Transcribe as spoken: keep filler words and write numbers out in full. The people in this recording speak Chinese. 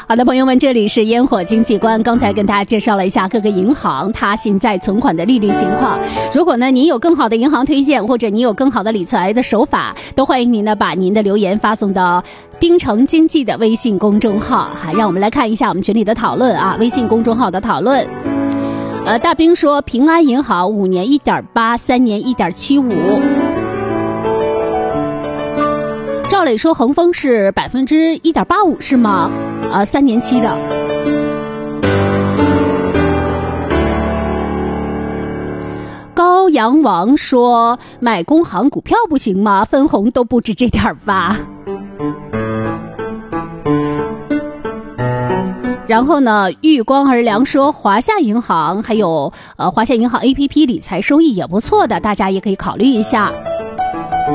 好的，朋友们，这里是烟火经济观。刚才跟大家介绍了一下各个银行它现在存款的利率情况。如果呢您有更好的银行推荐，或者你有更好的理财的手法，都欢迎您呢把您的留言发送到冰城经济的微信公众号。哈，让我们来看一下我们群里的讨论啊，微信公众号的讨论。呃，大兵说平安银行五年 一点八， 三年 一点七五。赵磊说恒丰是百分之一点八五是吗？呃，三年期的。高阳王说买工行股票不行吗？分红都不止这点八。然后呢，玉光而良说华夏银行还有呃华夏银行 A P P 理财收益也不错的，大家也可以考虑一下。